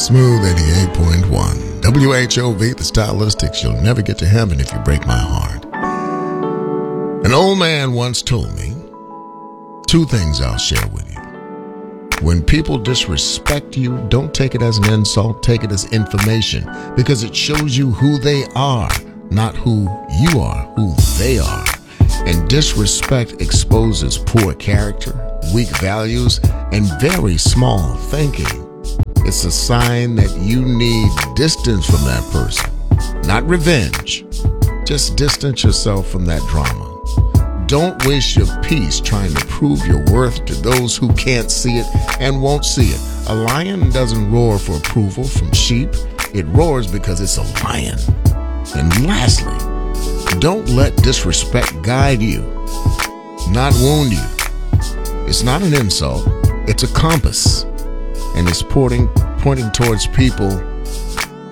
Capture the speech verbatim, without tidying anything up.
Smooth eighty-eight point one. W H O V, the stylistics. You'll never get to heaven if you break my heart. An old man once told me two things I'll share with you. When people disrespect you, don't take it as an insult, take it as information, because it shows you who they are, not who you are, who they are. And disrespect exposes poor character, weak values, and very small thinking. It's a sign that you need distance from that person, not revenge. Just distance yourself from that drama. Don't waste your peace trying to prove your worth to those who can't see it and won't see it. A lion doesn't roar for approval from sheep. It roars because it's a lion. And lastly, don't let disrespect guide you, not wound you. It's not an insult, it's a compass. And it's pointing, pointing towards people